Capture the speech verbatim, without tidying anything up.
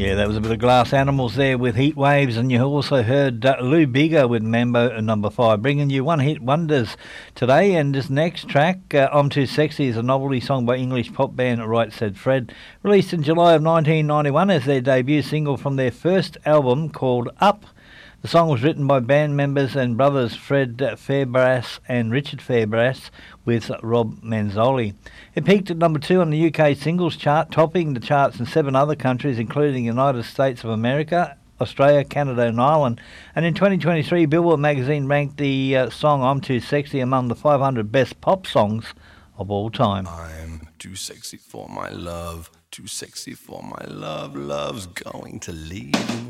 Yeah, that was a bit of Glass Animals there with Heat Waves, and you also heard uh, Lou Bega with Mambo number five, bringing you one hit wonders today. And this next track, uh, I'm Too Sexy, is a novelty song by English pop band Right Said Fred, released in July of nineteen ninety-one as their debut single from their first album called Up. The song was written by band members and brothers Fred Fairbrass and Richard Fairbrass with Rob Manzoli. It peaked at number two on the U K singles chart, topping the charts in seven other countries, including the United States of America, Australia, Canada and Ireland. And in twenty twenty-three, Billboard magazine ranked the uh, song I'm Too Sexy among the five hundred best pop songs of all time. I'm too sexy for my love, too sexy for my love, love's going to leave me.